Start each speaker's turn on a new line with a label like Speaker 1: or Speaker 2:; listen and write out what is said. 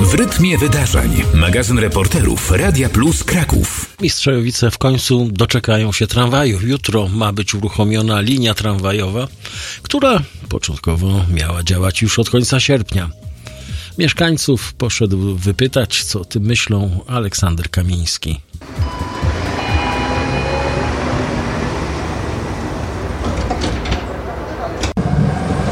Speaker 1: W rytmie wydarzeń. Magazyn reporterów Radia Plus Kraków.
Speaker 2: Mistrzowice w końcu doczekają się tramwaju. Jutro ma być uruchomiona linia tramwajowa, która początkowo miała działać już od końca sierpnia. Mieszkańców poszedł wypytać, co o tym myślą, Aleksander Kamiński.